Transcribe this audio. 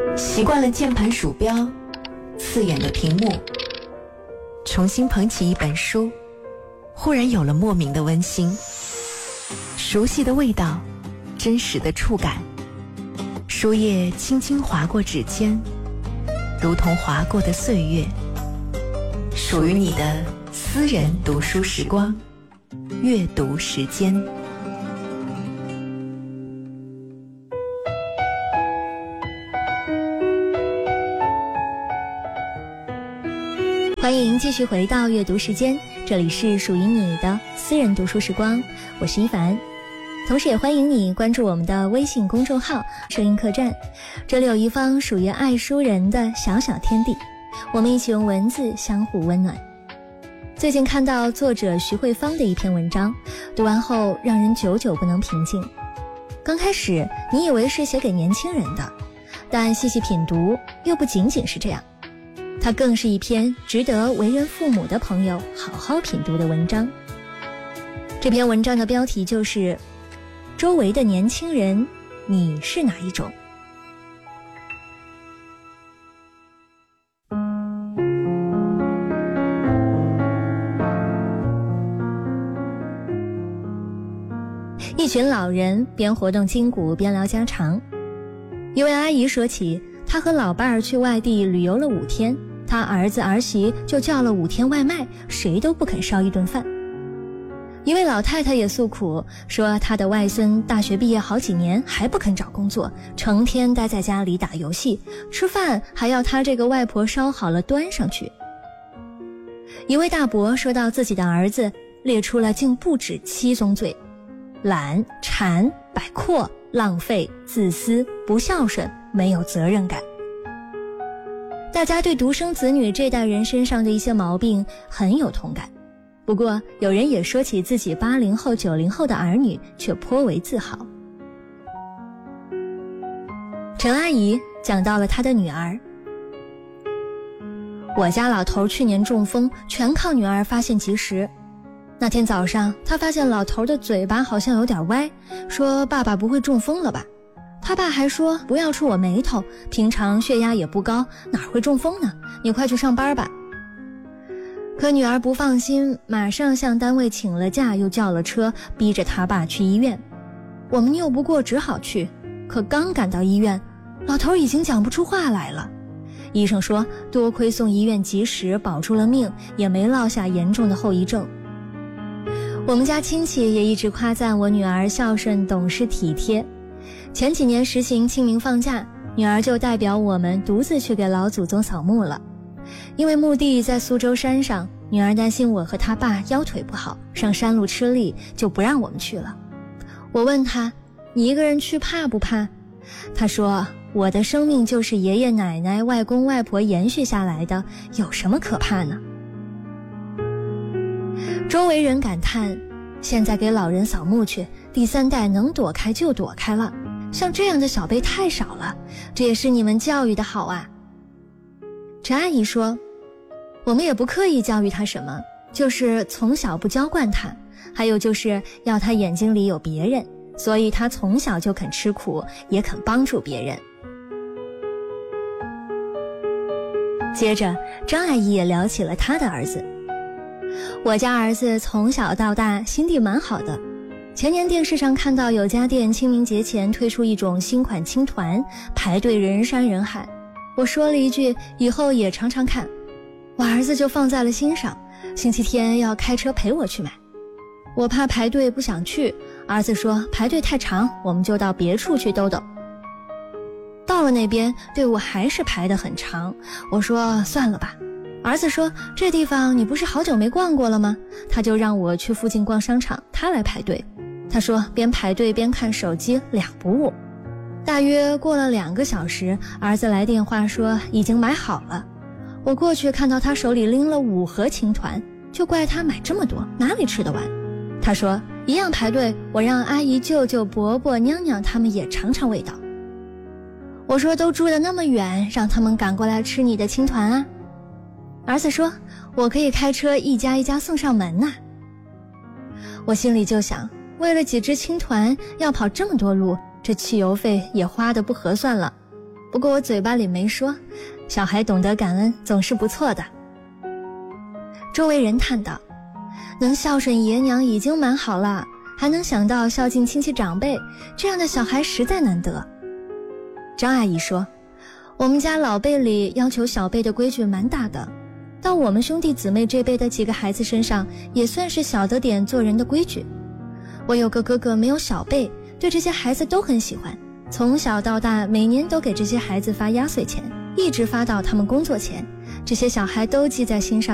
习惯了键盘鼠标，刺眼的屏幕，重新捧起一本书，忽然有了莫名的温馨。熟悉的味道，真实的触感，书页轻轻划过指尖，如同划过的岁月。属于你的私人读书时光，阅读时间。 欢迎继续回到阅读时间，这里是属于你的私人读书时光，我是一凡。同时也欢迎你关注我们的微信公众号声音客栈，这里有一方属于爱书人的小小天地，我们一起用文字相互温暖。最近看到作者徐慧芳的一篇文章，读完后让人久久不能平静。刚开始你以为是写给年轻人的，但细细品读又不仅仅是这样，它更是一篇值得为人父母的朋友好好品读的文章。这篇文章的标题就是周围的年轻人，你是哪一种？一群老人边活动筋骨边聊家常。一位阿姨说起，她和老伴儿去外地旅游了5天，她儿子儿媳就叫了5天外卖，谁都不肯烧一顿饭。一位老太太也诉苦，说她的外孙大学毕业好几年还不肯找工作，成天待在家里打游戏，吃饭还要她这个外婆烧好了端上去。一位大伯说到自己的儿子列出了竟不止7宗罪：懒、馋、摆阔、浪费、自私、不孝顺、没有责任感。大家对独生子女这代人身上的一些毛病很有同感，不过有人也说起自己80后、90后的儿女，却颇为自豪。陈阿姨讲到了她的女儿，我家老头去年中风，全靠女儿发现及时。那天早上，他发现老头的嘴巴好像有点歪，说爸爸不会中风了吧？他爸还说不要触我眉头，平常血压也不高，哪会中风呢？你快去上班吧。可女儿不放心，马上向单位请了假，又叫了车，逼着他爸去医院。我们拗不过，只好去。可刚赶到医院，老头已经讲不出话来了。医生说多亏送医院及时，保住了命，也没落下严重的后遗症。我们家亲戚也一直夸赞我女儿孝顺、懂事、体贴。前几年实行清明放假，女儿就代表我们独自去给老祖宗扫墓了。因为墓地在苏州山上，女儿担心我和她爸腰腿不好，上山路吃力，就不让我们去了。我问她，你一个人去怕不怕？她说，我的生命就是爷爷奶奶、外公外婆延续下来的，有什么可怕呢？周围人感叹，现在给老人扫墓去，第3代能躲开就躲开了，像这样的小辈太少了，这也是你们教育的好啊。陈阿姨说，我们也不刻意教育他什么，就是从小不娇惯他，还有就是要他眼睛里有别人，所以他从小就肯吃苦，也肯帮助别人。接着张阿姨也聊起了她的儿子。我家儿子从小到大心地蛮好的，前年电视上看到有家店清明节前推出一种新款青团，排队人山人海。我说了一句以后也常常看，我儿子就放在了心上，星期天要开车陪我去买。我怕排队不想去，儿子说排队太长，我们就到别处去兜兜。到了那边队伍还是排得很长，我说算了吧。儿子说这地方你不是好久没逛过了吗？他就让我去附近逛商场，他来排队。他说边排队边看手机2不误。大约过了2个小时，儿子来电话说已经买好了。我过去看到他手里拎了5盒青团，就怪他买这么多，哪里吃得完？他说一样排队，我让阿姨、舅舅、伯伯、娘娘他们也尝尝味道。我说都住得那么远，让他们赶过来吃你的青团啊。儿子说我可以开车一家一家送上门呐。我心里就想，为了几只青团要跑这么多路，这汽油费也花得不合算了。 不过我嘴巴里没说，小孩懂得感恩总是不错的。周围人叹道，能孝顺爷娘已经蛮好了，还能想到孝敬亲戚长辈，这样的小孩实在难得。张阿姨说，我们家老辈里要求小辈的规矩蛮大的，到我们兄弟姊妹这辈的几个孩子身上也算是小得点做人的规矩。我有个哥哥没有小辈，对这些孩子都很喜欢，从小到大每年都给这些孩子发压岁钱，一直发到他们工作前，这些小孩都记在心上。